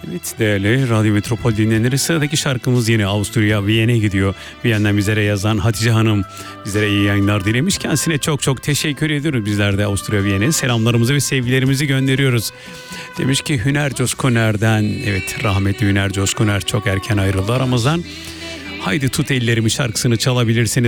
Evet, değerli Radyo Metropol dinleyenleri, sıradaki şarkımız yine Avusturya Viyana'ya gidiyor. Viyana'dan bizlere yazan Hatice Hanım bizlere iyi yayınlar dilemiş. Kendisine çok çok teşekkür ediyoruz. Bizler de Avusturya Viyana'ya selamlarımızı ve sevgilerimizi gönderiyoruz. Demiş ki Hüner Coskoner'den, evet rahmetli Hüner Coskoner çok erken ayrıldı aramızdan. Haydi Tut Ellerimi şarkısını çalabilirsiniz.